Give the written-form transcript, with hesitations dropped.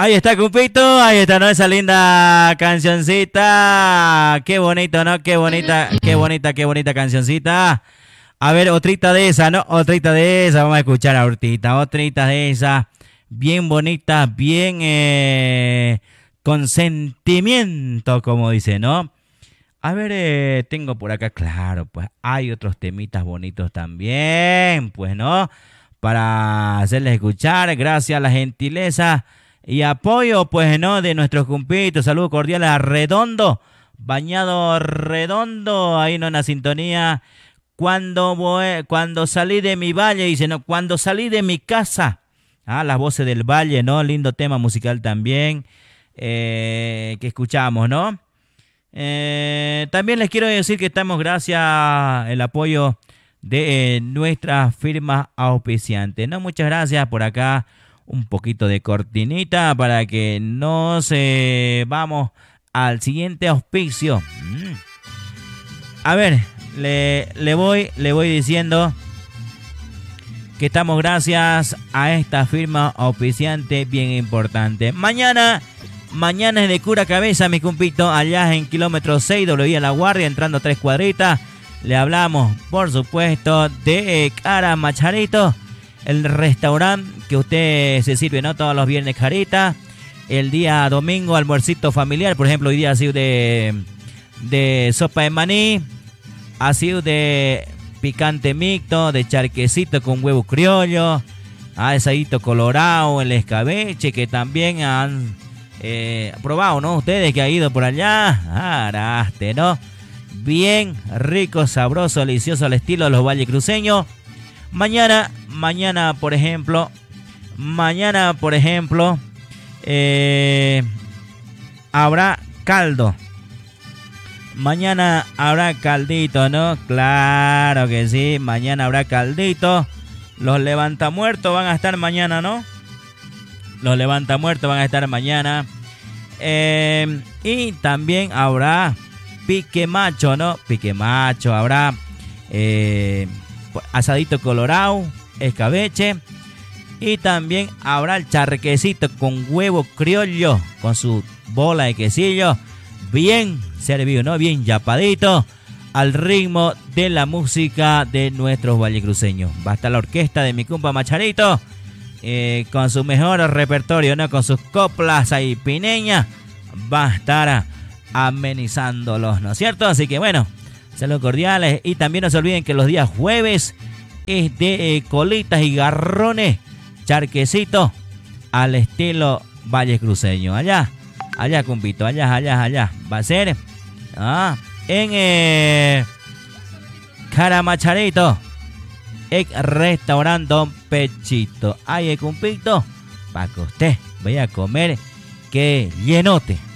Ahí está, Cupito, ahí está, ¿no? Esa linda cancioncita. Qué bonito, ¿no? Qué bonita, qué bonita, qué bonita cancioncita. A ver, otrita de esa, ¿no? Otrita de esa, vamos a escuchar ahorita. Otrita de esa, bien bonita, bien con sentimiento, como dice, ¿no? A ver, tengo por acá, claro, pues hay otros temitas bonitos también, pues, ¿no? Para hacerles escuchar, gracias a la gentileza y apoyo, pues, ¿no? De nuestros cumpitos. Saludos cordiales a Redondo, Bañado Redondo, ahí no en la sintonía. Cuando salí de mi valle, dice, no, cuando salí de mi casa. Ah, las voces del valle, ¿no? Lindo tema musical también que escuchamos, ¿no? También les quiero decir que estamos gracias al apoyo de nuestra firma auspiciante, ¿no? Muchas gracias por acá. Un poquito de cortinita para que nos vamos al siguiente auspicio. A ver, le voy diciendo que estamos gracias a esta firma auspiciante bien importante. Mañana es de cura cabeza, mi cumpito, allá en kilómetro 6, W La Guardia, entrando 3 cuadritas. Le hablamos, por supuesto, de Cara Macharito, el restaurante que usted se sirve, ¿no? Todos los viernes carita. El día domingo, almuercito familiar. Por ejemplo, hoy día ha sido de sopa de maní, ha sido de picante mixto, de charquecito con huevo criollo, asadito colorado, el escabeche, que también han probado, ¿no? Ustedes que han ido por allá, araste, ¿no? Bien rico, sabroso, delicioso al estilo de los vallecruceños. Mañana, por ejemplo, habrá caldo. Mañana habrá caldito, ¿no? Claro que sí, mañana habrá caldito. Los levantamuertos van a estar mañana, ¿no? Los levantamuertos van a estar mañana. Y también habrá pique macho, ¿no? Pique macho, habrá asadito colorado, escabeche. Y también habrá el charquecito con huevo criollo, con su bola de quesillo. Bien servido, ¿no? Bien yapadito, al ritmo de la música de nuestros vallecruceños. Va a estar la orquesta de mi compa Macharito, con su mejor repertorio, ¿no? Con sus coplas ahí pineñas, va a estar amenizándolos, ¿no es cierto? Así que bueno, saludos cordiales. Y también no se olviden que los días jueves es de colitas y garrones, charquecito al estilo vallecruceño. Allá, cumpito, allá. Va a ser en Cara Macharito, el restaurante Don Pechito. Ahí, cumpito, para que usted vaya a comer que llenote.